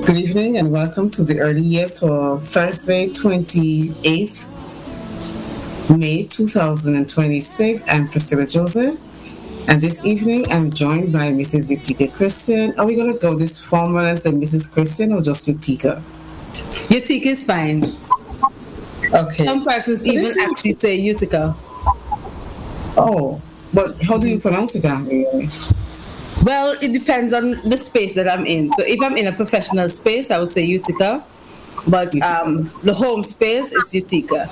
Good evening and welcome to the early years for Thursday, 28th May 2026. I'm Priscilla Joseph, and this evening I'm joined by Mrs. Utika Christian. Are we going to go this formal as a Mrs. Christian or just Utika? Utica is fine. Okay. Some persons even actually say Utica. Oh, but how do you pronounce it anyway? Well, it depends on the space that I'm in. So if I'm in a professional space, I would say Utica. But the home space is Utica.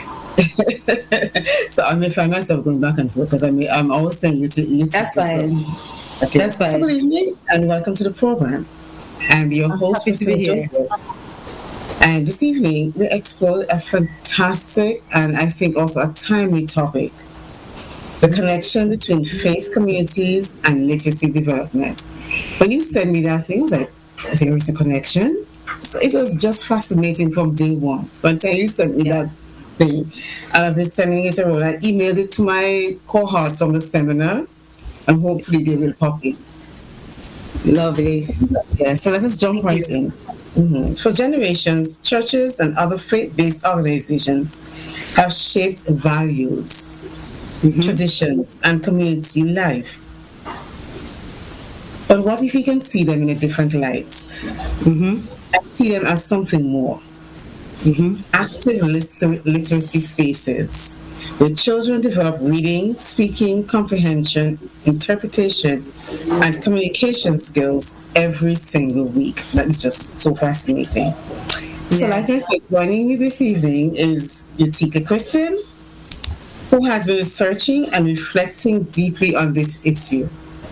So I may find myself going back and forth because I'm always saying Utica. That's fine. So, okay. That's fine. So good evening and welcome to the program. I'm your host, Priscilla Joseph. And this evening we explore a fantastic and I think also a timely topic: the connection between faith communities and literacy development. When you sent me that thing, I was like, there is a connection. So it was just fascinating from day one. One time you sent me that thing, and I've been sending it around. I emailed it to my cohorts from the seminar, and hopefully they will pop in. Lovely. Yeah, so let us jump right in. For generations, churches and other faith-based organizations have shaped values, traditions, and community life. But what if we can see them in a different light? And see them as something more. Active literacy spaces where children develop reading, speaking, comprehension, interpretation, and communication skills every single week. That is just so fascinating. So like I said, joining me this evening is Utika Christian, who has been researching and reflecting deeply on this issue.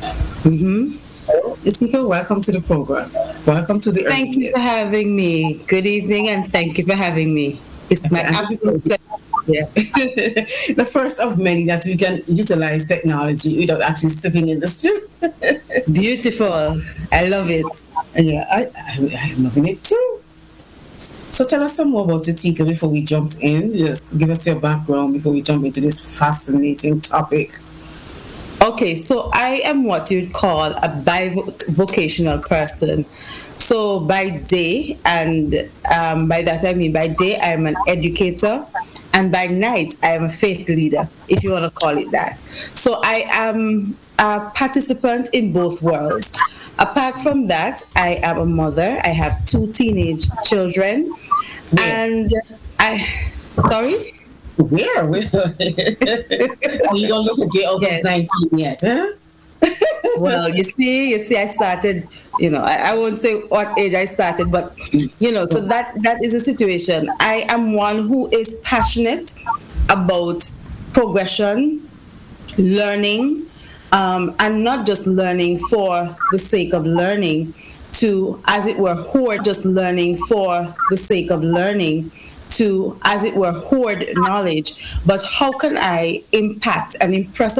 Utika, welcome to the program. Welcome to the Thank you for having me. Good evening and thank you for having me. It's my absolute pleasure. Yeah. The first of many that we can utilize technology without actually sitting in the studio. Beautiful. I love it. Yeah, I'm loving it too. So tell us some more about Utika before we jump in. Just give us your background before we jump into this fascinating topic. Okay, so I am what you'd call a bivocational person. So by day, and by that I mean by day I am an educator, and by night I am a faith leader, if you want to call it that. So I am a participant in both worlds. Apart from that, I am a mother. I have 2 teenage children, and sorry? Where? Oh, you don't look a day over 19 yet, huh? Well, you see, I started, I won't say what age I started, but, so that is a situation. I am one who is passionate about progression, learning, and not just learning for the sake of learning to, as it were, hoard just learning for the sake of learning to, as it were, hoard knowledge, but how can I impact and impress